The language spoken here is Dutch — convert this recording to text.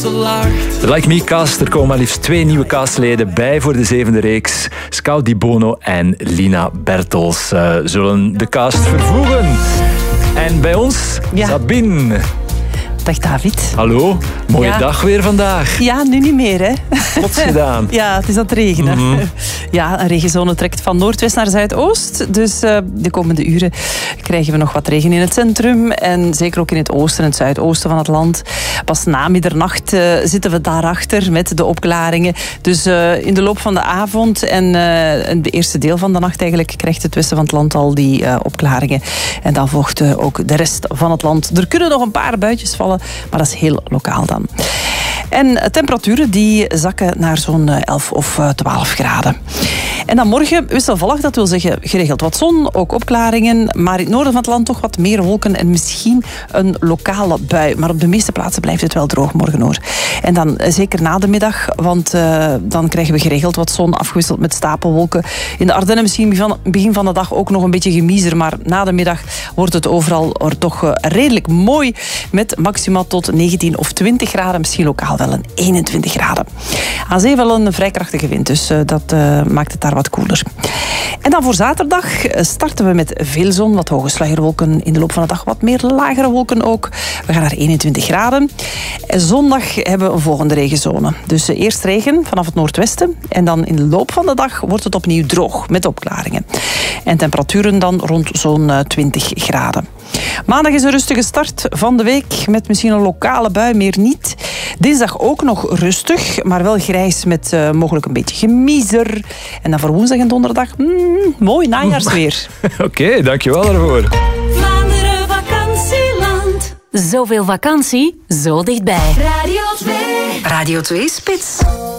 ze lacht. De Like Me cast, er komen maar liefst 2 nieuwe castleden bij voor de 7e reeks. Scout Di Bono en Lina Bertels zullen de cast vervoegen. En bij ons, Sabine. Dag David. Hallo, mooie dag weer vandaag. Ja, nu niet meer hè. Plots gedaan. Ja, het is aan het regenen. Ja, een regenzone trekt van noordwest naar zuidoost. Dus de komende uren krijgen we nog wat regen in het centrum. En zeker ook in het oosten en het zuidoosten van het land. Pas na middernacht zitten we daarachter met de opklaringen. Dus in de loop van de avond en de eerste deel van de nacht eigenlijk krijgt het westen van het land al die opklaringen. En dan volgt ook de rest van het land. Er kunnen nog een paar buitjes vallen, maar dat is heel lokaal dan. En temperaturen die zakken naar zo'n 11 of 12 graden. En dan morgen wisselvallig, dat wil zeggen geregeld wat zon, ook opklaringen. Maar in het noorden van het land toch wat meer wolken en misschien een lokale bui. Maar op de meeste plaatsen blijft het wel droog morgen hoor. En dan zeker na de middag, want dan krijgen we geregeld wat zon afgewisseld met stapelwolken. In de Ardennen misschien begin van de dag ook nog een beetje gemiezer. Maar na de middag wordt het overal toch redelijk mooi. Met maximaal tot 19 of 20 graden. Misschien lokaal wel een 21 graden. Aan zee wel een vrij krachtige wind, dus dat maakt het daar wat koeler. En dan voor zaterdag starten we met veel zon, wat hoge sluierwolken. In de loop van de dag wat meer lagere wolken ook. We gaan naar 21 graden. En zondag hebben we een volgende regenzone. Dus eerst regen vanaf het noordwesten. En dan in de loop van de dag wordt het opnieuw droog met opklaringen. En temperaturen dan rond zo'n 20 graden. Maandag is een rustige start van de week met misschien een lokale bui, meer niet. Dinsdag ook nog rustig, maar wel grijs met mogelijk een beetje gemiezer. En dan voor woensdag en donderdag, mooi najaarsweer. Oké, dankjewel daarvoor. Vlaanderen vakantieland. Zoveel vakantie, zo dichtbij. Radio 2. Radio 2 Spits.